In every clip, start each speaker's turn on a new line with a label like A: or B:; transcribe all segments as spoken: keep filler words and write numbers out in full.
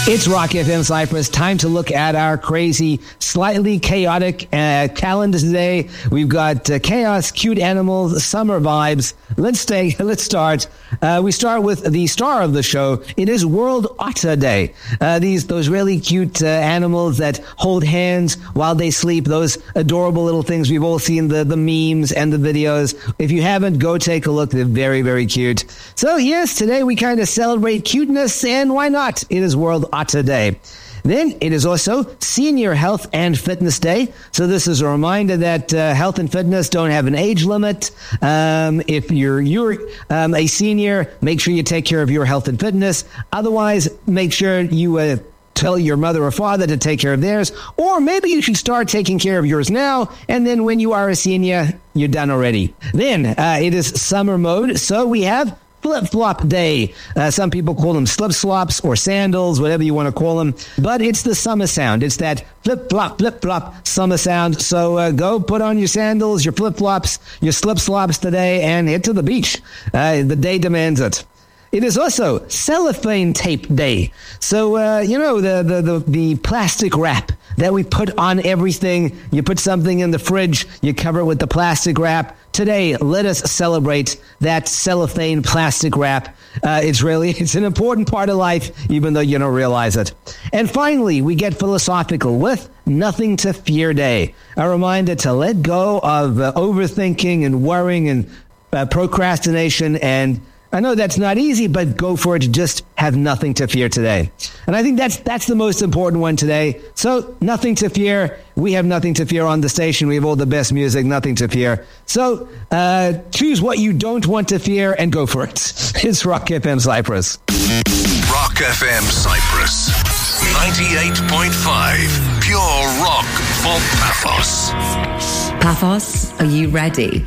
A: It's Rock F M Cyprus. Time to look at our crazy, slightly chaotic uh, calendar today. We've got uh, chaos, cute animals, summer vibes. Let's stay. Let's start. Uh, we start with the star of the show. It is World Otter Day. Uh, these those really cute uh, animals that hold hands while they sleep. Those adorable little things we've all seen the the memes and the videos. If you haven't, go take a look. They're very very cute. So yes, today we kind of celebrate cuteness, and why not? It is World Otter Day. Then it is also Senior Health and Fitness Day. So this is a reminder that uh, health and fitness don't have an age limit. Um, if you're you're um, a senior, make sure you take care of your health and fitness. Otherwise, make sure you uh, tell your mother or father to take care of theirs. Or maybe you should start taking care of yours now, and then when you are a senior, you're done already. Then uh, it is summer mode. So we have Flip-flop day. Uh, some people call them slip-slops or sandals, whatever you want to call them. But it's the summer sound. It's that flip-flop, flip-flop summer sound. So uh, go put on your sandals, your flip-flops, your slip-slops today, and head to the beach. Uh, the day demands it. It is also cellophane tape day. So, uh, you know, the, the, the, the plastic wrap that we put on everything. You put something in the fridge, you cover it with the plastic wrap. Today, let us celebrate that cellophane plastic wrap. Uh, it's really, it's an important part of life, even though you don't realize it. And finally, we get philosophical with Nothing to Fear Day. A reminder to let go of uh, overthinking and worrying and uh, procrastination. And I know that's not easy, but go for it. Just have nothing to fear today. And I think that's that's the most important one today. So nothing to fear. We have nothing to fear on the station. We have all the best music, nothing to fear. So uh, choose what you don't want to fear and go for it. It's Rock F M Cyprus.
B: Rock F M Cyprus. ninety-eight point five. Pure rock for Paphos.
C: Paphos, are you ready?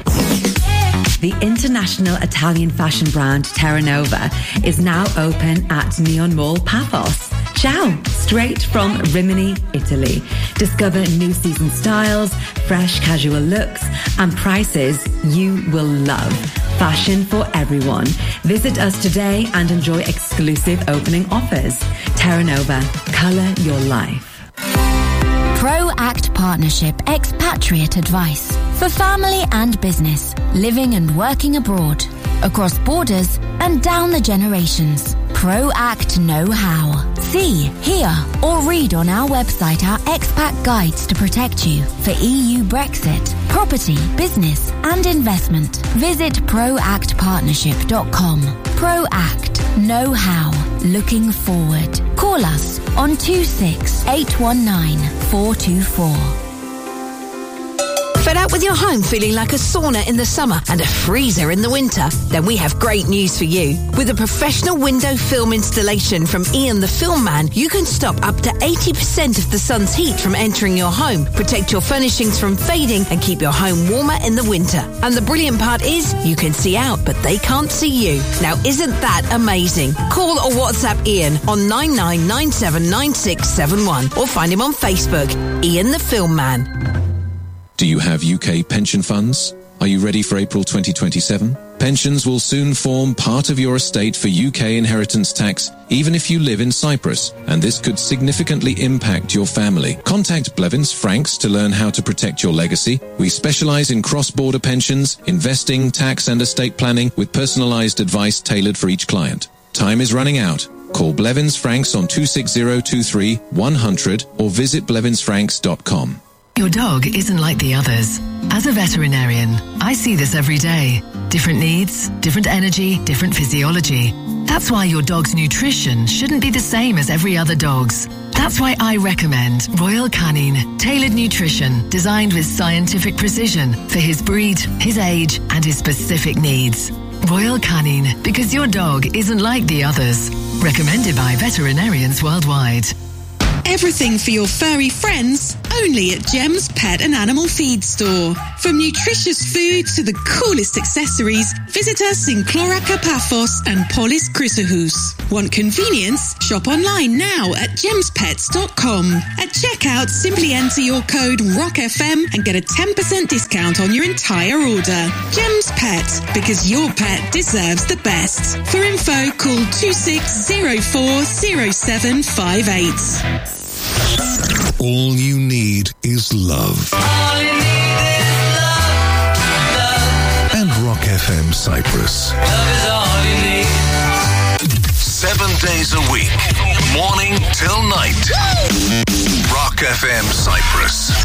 C: The international Italian fashion brand Terra Nova is now open at Neon Mall Paphos. Ciao! Straight from Rimini, Italy. Discover new season styles, fresh casual looks, and prices you will love. Fashion for everyone. Visit us today and enjoy exclusive opening offers. Terra Nova, colour your life.
D: ProAct Partnership Expatriate Advice for family and business, living and working abroad, across borders and down the generations. ProAct Know-How. See, hear or read on our website our expat guides to protect you for E U Brexit, property, business and investment. Visit proact partnership dot com. ProAct Know-How. Looking forward. Call us on two six eight one nine four two four.
E: Fed up with your home feeling like a sauna in the summer and a freezer in the winter? Then we have great news for you. With a professional window film installation from Ian the Film Man, you can stop up to eighty percent of the sun's heat from entering your home, protect your furnishings from fading and keep your home warmer in the winter. And the brilliant part is, you can see out, but they can't see you. Now isn't that amazing? Call or WhatsApp Ian on nine nine nine seven nine six seven one or find him on Facebook, Ian the Film Man.
F: Do you have U K pension funds? Are you ready for April twenty twenty-seven? Pensions will soon form part of your estate for U K inheritance tax, even if you live in Cyprus, and this could significantly impact your family. Contact Blevins Franks to learn how to protect your legacy. We specialize in cross-border pensions, investing, tax and estate planning with personalized advice tailored for each client. Time is running out. Call Blevins Franks on two six zero two three one hundred or visit blevins franks dot com.
G: Your dog isn't like the others. As a veterinarian, I see this every day. Different needs, different energy, different physiology. That's why your dog's nutrition shouldn't be the same as every other dog's. That's why I recommend Royal Canin Tailored Nutrition, designed with scientific precision for his breed, his age, and his specific needs. Royal Canin, because your dog isn't like the others. Recommended by veterinarians worldwide.
H: Everything for your furry friends, only at Gem's Pet and Animal Feed Store. From nutritious food to the coolest accessories, visit us in Cloraca Paphos and Polis Chrysohous. Want convenience? Shop online now at gems pets dot com. At checkout, simply enter your code rock F M and get a ten percent discount on your entire order. Gems Pet, because your pet deserves the best. For info, call two six zero four zero seven five eight.
B: All you need is love.
I: All you need is love, love.
B: And Rock F M Cyprus.
I: Love is all you need.
B: Seven days a week, morning till night. Rock F M Cyprus.